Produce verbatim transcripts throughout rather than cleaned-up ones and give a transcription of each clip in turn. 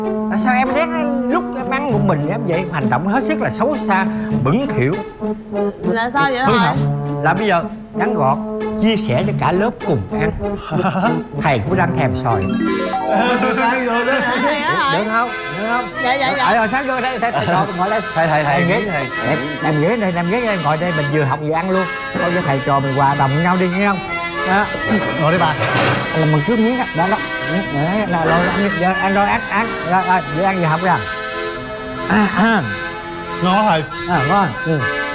Tại sao em rén lúc em ăn một mình em vậy? Hành động hết sức là xấu xa, bẩn thỉu. Là sao vậy Hư thầy? hỏng. Là bây giờ ngắn gọn, chia sẻ cho cả lớp cùng ăn. Thầy cũng đang thèm sòi. Thầy đó Được thầy. không? Được không? Dạ dạ dạ. Ờ rồi sáng vô đây, thầy thầy trò ngồi đây. Thầy thầy thầy ghế thầy Em em ghế đây, em ghế đây, ngồi đây mình vừa học vừa ăn luôn. Thôi cho thầy trò mình hòa đồng nhau đi nghe không? Đó. ngồi đi bà. Là mình cứ miếng đó, đó, đó. Đấy, là rồi ăn giờ ăn rồi ăn ăn rồi rồi vừa ăn vừa học ra. À, à. Ngon thầy. À, ngon. Ừ.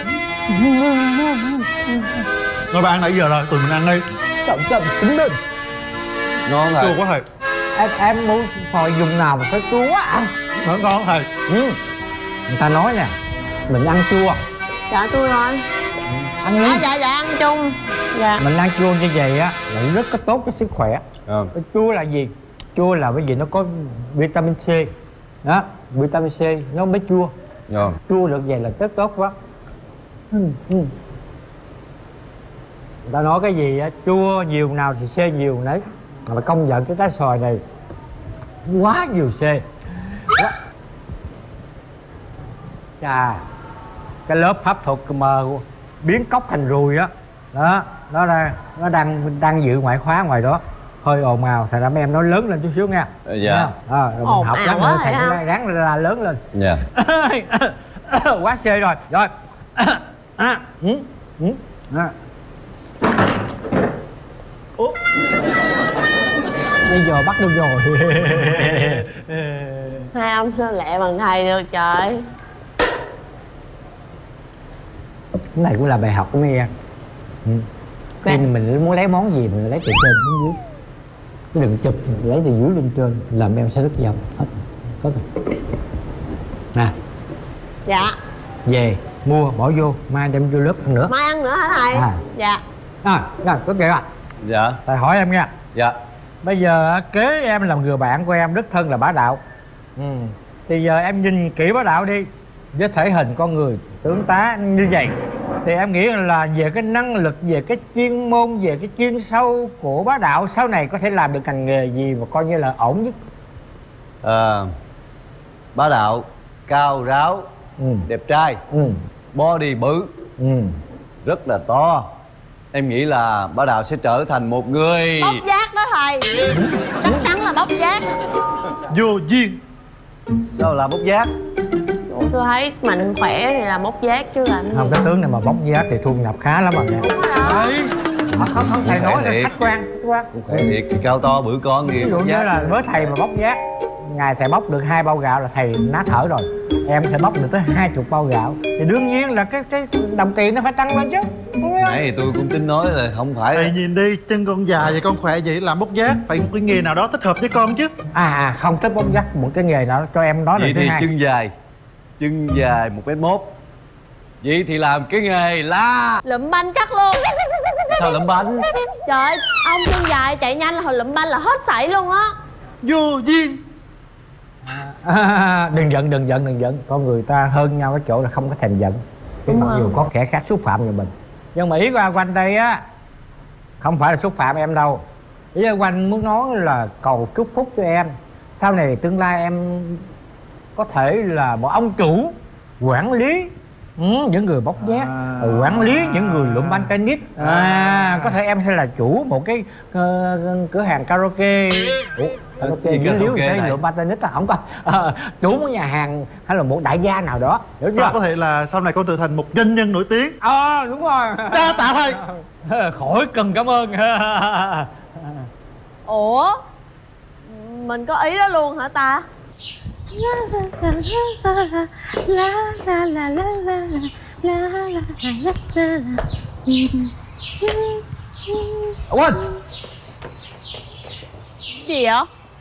Ngồi bà ăn nãy giờ rồi, tụi mình ăn đi. Chậm chậm tính lên. Ngon thầy. Chua quá thầy. Em em muốn phòi dùng nào mà phải chua quá à? Ngon ngon thầy. Ừ. Người ta nói nè, mình ăn chua. Dạ tôi rồi. Ăn đi. À, dạ dạ ăn chung. Dạ. Mình ăn chua như vậy á là rất có tốt cho sức khỏe. À. Chua là gì? Chua là bởi vì nó có vitamin C. Đó, vitamin C nó mới chua. Ngon. Chua được vậy là rất tốt quá. Ừ, ừ. Người ta nói cái gì á, chua nhiều nào thì C nhiều nấy. Mà công nhận cái trái xoài này quá nhiều C. Quá. Chà, cái lớp pháp thuật mà biến cốc thành ruồi á, đó, nó đang nó đang đang dự ngoại khóa ngoài đó, hơi ồn ào, thầy mấy em nói lớn lên chút xíu nha. Dạ. À, rồi mình Ồn học ào lắm quá nữa, thầy thầy cũng ha. ráng là lớn lên. Dạ. Quá C rồi, rồi. À, ừ, ừ, à. Bây giờ bắt được rồi. Hai ông sao lẹ bằng thầy được trời. Cái này cũng là bài học của mấy em. Ừ. Khi mình muốn lấy món gì mình lấy từ trên xuống dưới, chứ đừng chụp lấy từ dưới lên trên, làm em sẽ rất giàu hết. Hết rồi. Nè, Dạ. về mua bỏ vô, mai đem vô lớp ăn nữa. Mai ăn nữa hả thầy? À. Dạ. À, rồi có kìa. Dạ. Thầy hỏi em nha. Dạ. Bây giờ á, kế em làm người bạn của em đích thân là bá đạo. Ừ. Thì giờ em nhìn kỹ bá đạo đi, với thể hình con người tướng tá như vậy thì em nghĩ là về cái năng lực, về cái chuyên môn, về cái chuyên sâu của bá đạo sau này có thể làm được ngành nghề gì mà coi như là ổn nhất? À, bá đạo cao ráo, Ừ. đẹp trai, Ừ. body bự, Ừ. rất là to. Em nghĩ là bá đạo sẽ trở thành một người Bóc giác đó thầy. Chắc chắn là bóc giác. vô duyên. Đâu là bốc giác. Ủa, tôi thấy mạnh khỏe thì là bóc giác chứ làm Không, cái tướng này mà bóc giá thì thu nhập khá lắm rồi nè. đúng rồi đó. Không, không, không, thầy Khỏe nói là thiệt. khách quan, khách quan. Khỏe thiệt, cao to bự con gì Ví dụ bốc như giác. là với thầy mà bóc giá, ngày thầy bóc được hai bao gạo là thầy ná thở rồi. Em sẽ bóc được tới hai chục bao gạo thì đương nhiên là cái cái đồng tiền nó phải tăng lên chứ, đúng không? Nãy thì tôi cũng tính nói là không phải. Thầy nhìn đi, chân con dài và con khỏe vậy làm bốc giác. Phải một cái nghề nào đó thích hợp với con chứ. À, à không thích bóc giác, một cái nghề nào cho em nói là Vậy thứ thì hai. chân dài, chân dài một mét mốt. Vậy thì làm cái nghề là Lụm banh chắc luôn. sao lụm bánh. Trời ơi, ông chân dài chạy nhanh là hồi lụm banh là hết sảy luôn á. Vô duyên. À, đừng giận, đừng giận, đừng giận. Con người ta hơn nhau cái chỗ là không có thèm giận. Cái Đúng mặc rồi. dù có kẻ khác xúc phạm nhà mình. Nhưng mà ý của anh quanh đây á, không phải là xúc phạm em đâu. Ý của anh muốn nói là cầu chúc phúc cho em. Sau này tương lai em có thể là một ông chủ quản lý ừ, những người bóc giác, À. rồi quản lý những người lụm banh tennis. À, có thể em sẽ là chủ một cái ờ, cửa hàng karaoke. Ủa, karaoke Gì dính líu karaoke cái này? lụm banh tennis à? Không có. Ờ, chủ một nhà hàng hay là một đại gia nào đó, hiểu Sao chưa? có thể là sau này con trở thành một doanh nhân nổi tiếng. Ờ, đúng rồi. Đa tạ thầy. Khỏi cần cảm ơn. Ủa, mình có ý đó luôn hả ta? Quên. Gì vậy?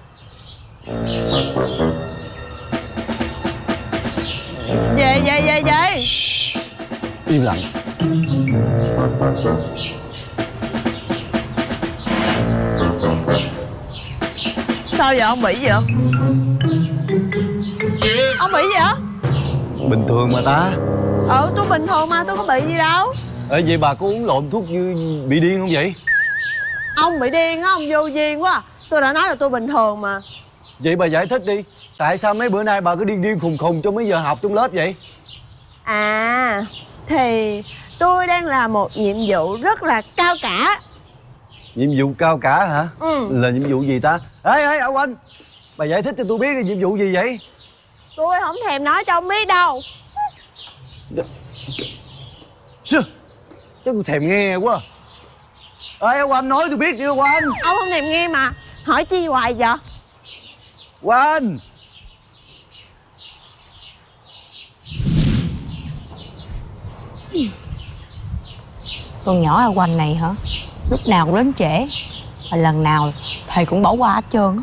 Về về về về. Im lặng. Sao vậy, ông bị gì vậy? Ông bị gì vậy? Bình thường mà ta. Ừ, tôi bình thường mà, tôi có bị gì đâu. Ê, vậy bà có uống lộn thuốc như bị điên không vậy? Ông bị điên á, ông vô duyên quá. Tôi đã nói là tôi bình thường mà. Vậy bà giải thích đi. Tại sao mấy bữa nay bà cứ điên điên khùng khùng trong mấy giờ học trong lớp vậy? À, thì tôi đang làm một nhiệm vụ rất là cao cả. Nhiệm vụ cao cả hả? Ừ. Là nhiệm vụ gì ta? Ê ê ông anh, bà giải thích cho tôi biết là nhiệm vụ gì vậy? Tôi không thèm nói cho ông biết đâu. Sư, chắc tôi thèm nghe quá. Ê ông anh nói tôi biết đi ông anh. Ông không thèm nghe mà hỏi chi hoài vậy? Ông anh. Con nhỏ ở quanh này hả? Lúc nào cũng đến trễ, mà lần nào thầy cũng bỏ qua hết trơn á.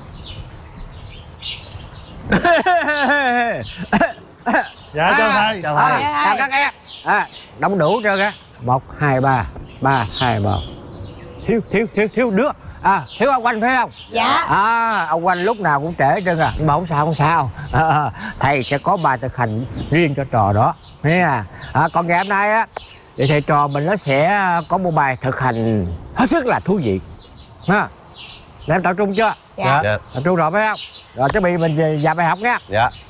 Dạ chào thầy. Chào thầy. À, chào các em. À, đóng đủ trơn á. Một, hai, ba. Ba, hai, ba. Thiếu, thiếu, thiếu, thiếu đứa. À, thiếu ông Quanh phải không? Dạ. À, ông Quanh lúc nào cũng trễ trơn à. Nhưng mà không sao, không sao. À, thầy sẽ có bài thực hành riêng cho trò đó. Nha. À, còn ngày hôm nay á, thì thầy trò mình nó sẽ có một bài thực hành hết sức là thú vị. Ha. Để em tập trung chưa? Dạ. Dạ. Tập trung rồi phải không? Rồi chuẩn bị mình về dạy bài học nha. Dạ.